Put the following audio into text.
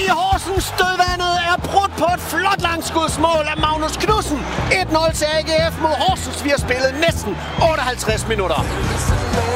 Horsens. Dødvandet er brudt på et flot langskudsmål af Magnus Knudsen. 1-0 til AGF mod Horsens. Vi har spillet næsten 58 minutter.